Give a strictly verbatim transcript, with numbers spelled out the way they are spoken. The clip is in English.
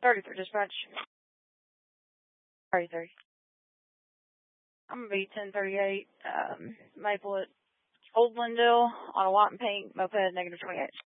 thirty for dispatch. thirty, thirty. I'm going to be ten thirty-eight, um, Maple at Old Glendale on a white and pink moped, negative twenty-eight.